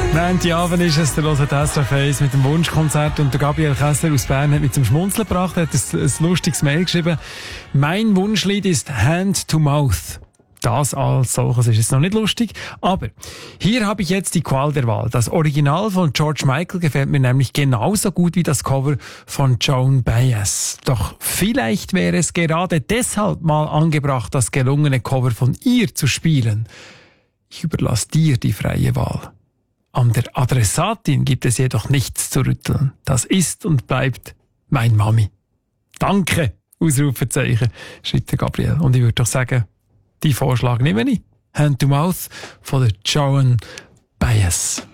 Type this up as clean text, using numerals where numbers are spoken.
Montagabend ist es, der hört SRF 1 mit dem Wunschkonzert und der Gabriel Kessler aus Bern hat mich zum Schmunzeln gebracht, hat ein lustiges Mail geschrieben. Mein Wunschlied ist Hand to Mouth. Das als solches ist jetzt noch nicht lustig, aber hier habe ich jetzt die Qual der Wahl. Das Original von George Michael gefällt mir nämlich genauso gut wie das Cover von Joan Baez. Doch vielleicht wäre es gerade deshalb mal angebracht, das gelungene Cover von ihr zu spielen. Ich überlasse dir die freie Wahl. An der Adressatin gibt es jedoch nichts zu rütteln. Das ist und bleibt mein Mami. Danke, Ausrufezeichen, schreibt der Gabriel. Und ich würde doch sagen, die Vorschlag nehme ich. Hand to Mouth von der Joan Baez.